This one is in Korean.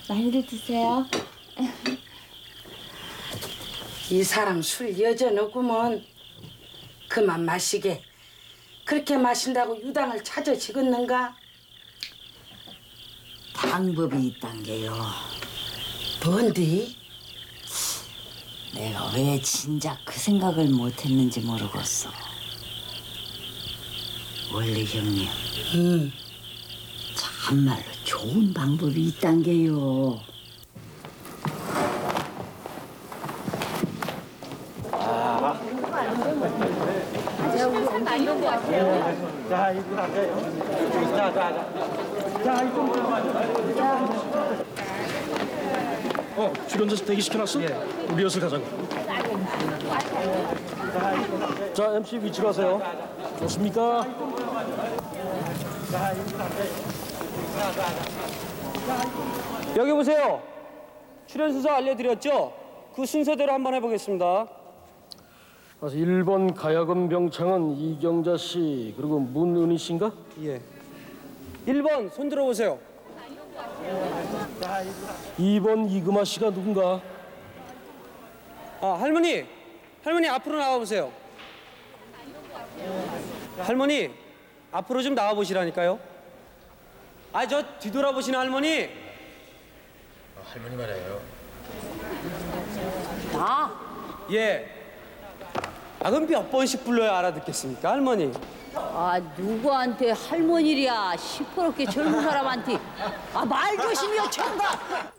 많이들 드세요. 이 사람 술 여전하구먼. 그만 마시게. 그렇게 마신다고 유당을 찾아 지겠는가? 방법이 있단 게요. 뭔디? 내가 왜 진작 그 생각을 못했는지 모르겠어. 원래 형님, 응. 참말로 좋은 방법이 있단 게요. 자, 이거 하세요. 자, 이거. 출연자 대기시켜놨어? 예. 우리 리허설 가자고. 자, MC 위치로 하세요. 좋습니까? 여기 보세요. 출연 순서 알려드렸죠? 그 순서대로 한번 해보겠습니다. 1번 가야금 병창은 이경자 씨, 그리고 문은희 씨인가? 예. 1번 손 들어보세요. 2번 이금아 씨가 누군가? 아, 할머니 앞으로 나와보세요. 할머니 앞으로 좀 나와보시라니까요. 아, 저 뒤돌아보시는 할머니. 할머니 말이에요. 나? 예. 아, 그럼 몇 번씩 불러야 알아듣겠습니까, 할머니? 아, 누구한테 할머니랴 시퍼렇게 젊은 사람한테 말 조심이요, 청가.